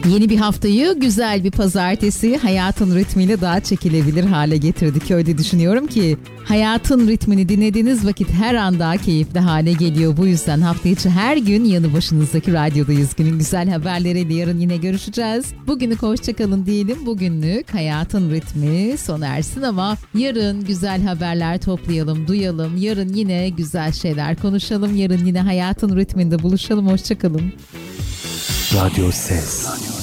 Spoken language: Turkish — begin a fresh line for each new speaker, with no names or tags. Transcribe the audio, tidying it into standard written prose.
Yeni bir haftayı güzel bir pazartesi hayatın ritmiyle daha çekilebilir hale getirdik. Öyle düşünüyorum ki hayatın ritmini dinlediğiniz vakit her an daha keyifli hale geliyor. Bu yüzden hafta içi her gün yanı başınızdaki radyodayız. Günün güzel haberleriyle yarın yine görüşeceğiz. Bugünlük hoşçakalın diyelim. Bugünlük hayatın ritmi sona ersin ama yarın güzel haberler toplayalım, duyalım. Yarın yine güzel şeyler konuşalım. Yarın yine hayatın ritminde buluşalım. Hoşçakalın.
Radyo Ses.